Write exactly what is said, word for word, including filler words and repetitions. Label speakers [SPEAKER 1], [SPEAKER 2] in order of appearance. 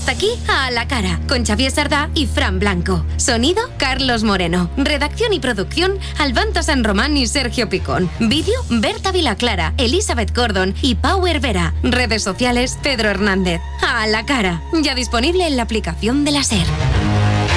[SPEAKER 1] Hasta aquí, A la Cara, con Xavier Sardá y Fran Blanco. Sonido, Carlos Moreno. Redacción y producción, Albanta San Román y Sergio Picón. Vídeo, Berta Vilaclara, Elizabeth Gordon y Power Vera. Redes sociales, Pedro Hernández. A la Cara, ya disponible en la aplicación de la SER.